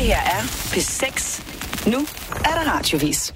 her er P6. Nu er der radiovis.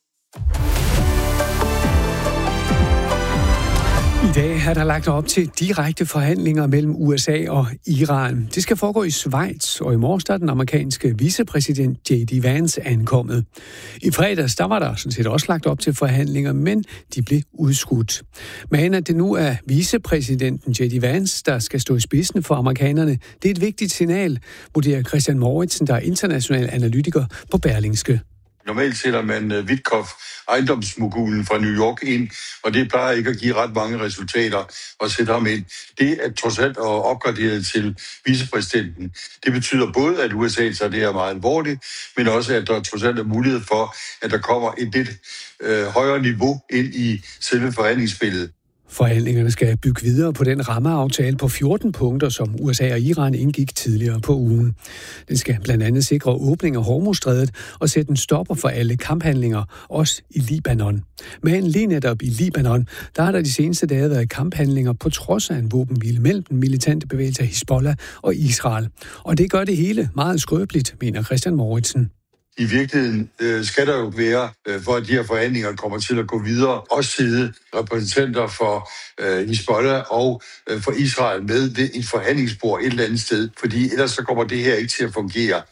I dag er der lagt op til direkte forhandlinger mellem USA og Iran. Det skal foregå i Schweiz, og i morges er den amerikanske vicepræsident J.D. Vance ankommet. I fredags der var der sådan set også lagt op til forhandlinger, men de blev udskudt. Men at det nu er vicepræsidenten J.D. Vance, der skal stå i spidsen for amerikanerne, det er et vigtigt signal, vurderer Christian Mouritsen, der er international analytiker på Berlingske. Normalt sætter man Witkoff, ejendomsmogulen fra New York, ind, og det plejer ikke at give ret mange resultater at sætte ham ind. Det er trods alt at opgradere til vicepræsidenten. Det betyder både, at USA tager det her meget alvorligt, men også, at der trods alt er mulighed for, at der kommer et lidt højere niveau ind i selve forhandlingsspillet. Forhandlingerne skal bygge videre på den rammeaftale på 14 punkter, som USA og Iran indgik tidligere på ugen. Den skal blandt andet sikre åbning af Hormuzstrædet og sætte en stopper for alle kamphandlinger, også i Libanon. Men lige netop i Libanon, der har der de seneste dage været kamphandlinger på trods af en våbenhvile mellem den militante bevægelse Hizbollah og Israel. Og det gør det hele meget skrøbeligt, mener Christian Mouritsen. I virkeligheden skal der jo være, for at de her forhandlinger kommer til at gå videre, også sidde repræsentanter for Hizbollah og for Israel med ved et forhandlingsbord et eller andet sted, fordi ellers så kommer det her ikke til at fungere.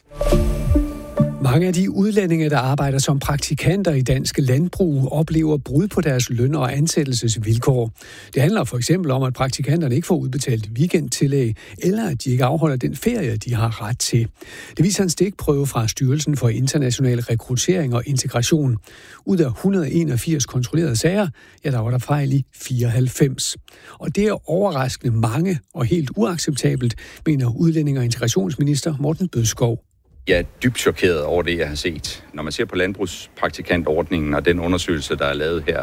Mange af de udlændinge, der arbejder som praktikanter i danske landbrug, oplever brud på deres løn- og ansættelsesvilkår. Det handler for eksempel om, at praktikanterne ikke får udbetalt weekendtillæg, eller at de ikke afholder den ferie, de har ret til. Det viser en stikprøve fra Styrelsen for International Rekruttering og Integration. Ud af 181 kontrollerede sager, ja, der var der fejl i 94. Og det er overraskende mange og helt uacceptabelt, mener udlænding- og integrationsminister Morten Bødskov. Jeg er dybt chokeret over det, jeg har set. Når man ser på landbrugspraktikantordningen og den undersøgelse, der er lavet her,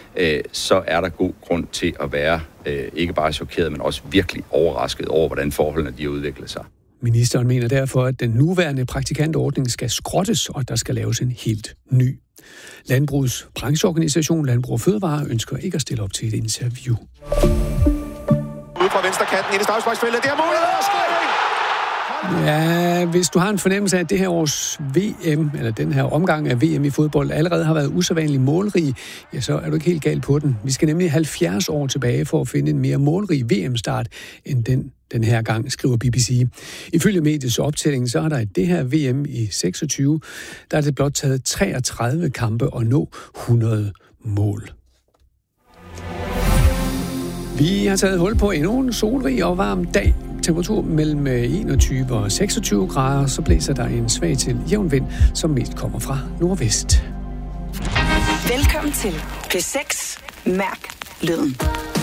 så er der god grund til at være ikke bare chokeret, men også virkelig overrasket over, hvordan forholdene de har udviklet sig. Ministeren mener derfor, at den nuværende praktikantordning skal skrottes, og der skal laves en helt ny. Landbrugets brancheorganisation Landbrug og Fødevare ønsker ikke at stille op til et interview. Ude fra venstre kanten i det straffesparksfælde, det er mulighed. Ja, hvis du har en fornemmelse af, at det her års VM, eller den her omgang af VM i fodbold, allerede har været usædvanligt målrig, ja, så er du ikke helt galt på den. Vi skal nemlig 70 år tilbage for at finde en mere målrig VM-start end den her gang, skriver BBC. Ifølge mediets optælling, så er der i det her VM i 26, der er det blot taget 33 kampe og nå 100 mål. Vi har taget hul på endnu en solrig og varm dag. Temperatur mellem 21 og 26 grader, så blæser der en svag til jævn vind, som mest kommer fra nordvest. Velkommen til P6. Mærk lyden.